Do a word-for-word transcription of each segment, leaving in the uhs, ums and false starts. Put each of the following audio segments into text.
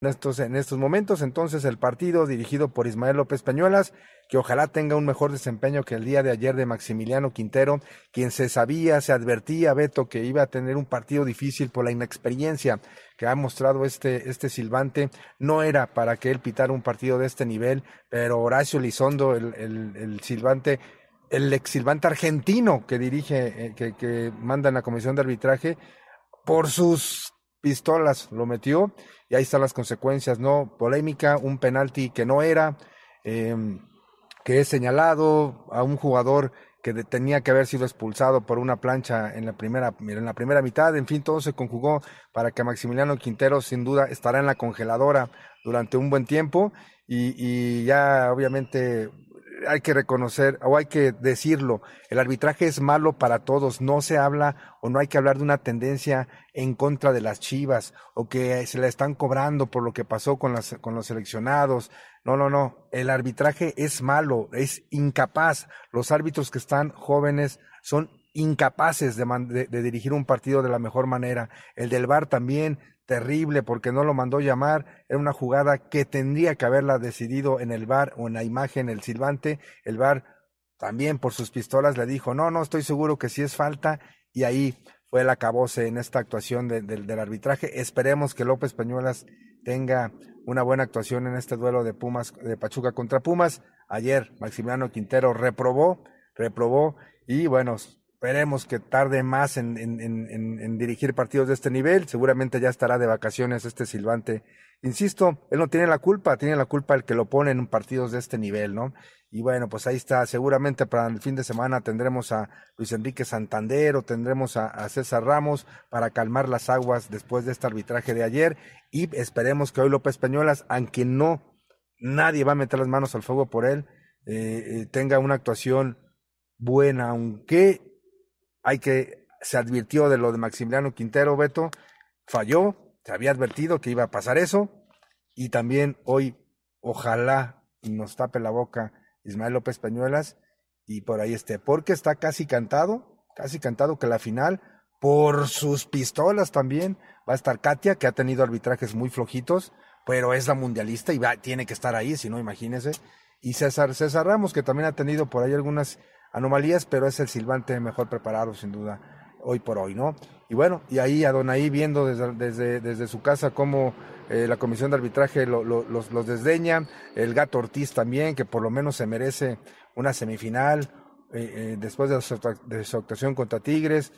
En estos, en estos momentos, entonces, el partido dirigido por Ismael López Peñuelas, que ojalá tenga un mejor desempeño que el día de ayer de Maximiliano Quintero, quien se sabía, se advertía, Beto, que iba a tener un partido difícil por la inexperiencia que ha mostrado este, este silbante. No era para que él pitara un partido de este nivel, pero Horacio Elizondo, el, el, el silbante, el ex silbante argentino que dirige, eh, que, que manda en la comisión de arbitraje, por sus pistolas lo metió y ahí están las consecuencias, ¿no? Polémica, un penalti que no era, eh, que es señalado a un jugador que de, tenía que haber sido expulsado por una plancha en la primera en la primera mitad. En fin, todo se conjugó para que Maximiliano Quintero sin duda estará en la congeladora durante un buen tiempo y, y ya obviamente hay que reconocer o hay que decirlo, el arbitraje es malo para todos, no se habla o no hay que hablar de una tendencia en contra de las Chivas o que se la están cobrando por lo que pasó con, las, con los seleccionados. No, no, no, el arbitraje es malo, es incapaz. Los árbitros que están jóvenes son incapaces de, man, de, de dirigir un partido de la mejor manera. El del V A R también, terrible, porque no lo mandó llamar. Era una jugada que tendría que haberla decidido en el V A R o en la imagen el silbante. El V A R también por sus pistolas le dijo, no, no, estoy seguro que sí es falta, y ahí fue el acabose en esta actuación de, de, del arbitraje. Esperemos que López Peñuelas tenga una buena actuación en este duelo de Pumas, de Pachuca contra Pumas. Ayer Maximiliano Quintero reprobó, reprobó, y bueno, esperemos que tarde más en, en, en, en dirigir partidos de este nivel. Seguramente ya estará de vacaciones este silbante. Insisto, él no tiene la culpa, tiene la culpa el que lo pone en partidos de este nivel, ¿no? Y bueno, pues ahí está. Seguramente para el fin de semana tendremos a Luis Enrique Santander o tendremos a, a César Ramos para calmar las aguas después de este arbitraje de ayer. Y esperemos que hoy López Peñuelas, aunque no, nadie va a meter las manos al fuego por él, eh, eh, tenga una actuación buena, aunque hay que, se advirtió de lo de Maximiliano Quintero, Beto, falló, se había advertido que iba a pasar eso, y también hoy, ojalá nos tape la boca Ismael López Peñuelas, y por ahí esté, porque está casi cantado, casi cantado que la final, por sus pistolas también, va a estar Katia, que ha tenido arbitrajes muy flojitos, pero es la mundialista y va, tiene que estar ahí, si no, imagínense, y César, César Ramos, que también ha tenido por ahí algunas anomalías, pero es el silbante mejor preparado, sin duda, hoy por hoy, ¿no? Y bueno, y ahí a Donaí viendo desde, desde, desde su casa cómo eh, la comisión de arbitraje lo, lo, los, los desdeña, el Gato Ortiz también, que por lo menos se merece una semifinal eh, eh, después de su, de su actuación contra Tigres,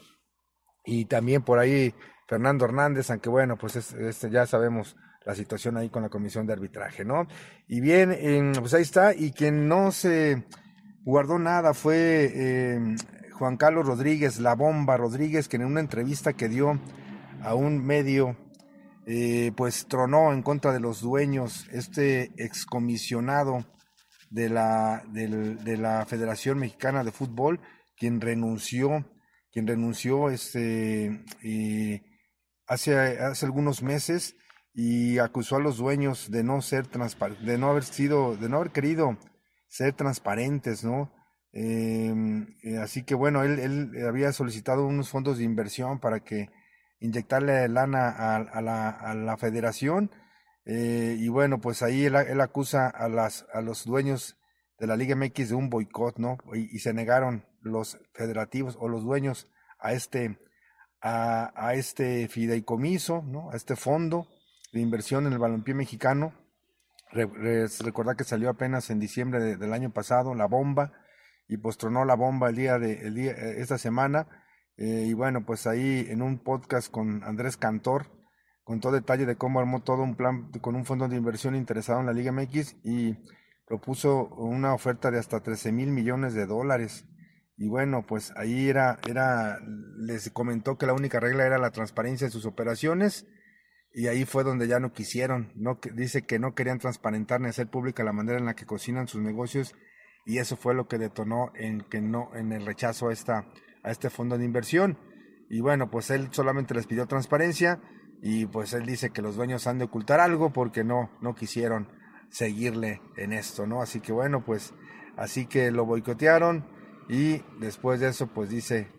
y también por ahí Fernando Hernández, aunque bueno, pues es, es, ya sabemos la situación ahí con la comisión de arbitraje, ¿no? Y bien, eh, pues ahí está, y quien no se guardó nada fue eh, Juan Carlos Rodríguez, la bomba Rodríguez, que en una entrevista que dio a un medio, eh, pues tronó en contra de los dueños, este excomisionado de la, de, de la Federación Mexicana de Fútbol, quien renunció, quien renunció este, eh, hace, hace algunos meses, y acusó a los dueños de no ser transparentes, de no haber sido, de no haber querido ser transparentes, ¿no? Eh, eh, así que bueno, él, él había solicitado unos fondos de inversión para que inyectarle lana a, a, la, a la federación, eh, y bueno, pues ahí él, él acusa a, las, a los dueños de la Liga M X de un boicot, ¿no? Y, y se negaron los federativos o los dueños a este, a, a este fideicomiso, ¿no? A este fondo de inversión en el balompié mexicano. Re, re, recordar que salió apenas en diciembre de, del año pasado la bomba, y pues tronó la bomba el día de el día, esta semana, eh, y bueno, pues ahí en un podcast con Andrés Cantor contó detalle de cómo armó todo un plan con un fondo de inversión interesado en la Liga M X, y propuso una oferta de hasta trece mil millones de dólares. Y bueno, pues ahí era, era, les comentó que la única regla era la transparencia de sus operaciones, y ahí fue donde ya no quisieron, no, dice que no querían transparentar ni hacer pública la manera en la que cocinan sus negocios, y eso fue lo que detonó en que no, en el rechazo a esta, a este fondo de inversión. Y bueno, pues él solamente les pidió transparencia, y pues él dice que los dueños han de ocultar algo porque no, no quisieron seguirle en esto, ¿no? Así que bueno, pues así que lo boicotearon, y después de eso pues dice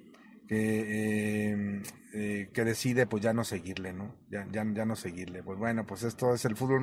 que, eh, eh, que decide pues ya no seguirle, ¿no? Ya, ya, ya no seguirle. Pues bueno, pues esto es el fútbol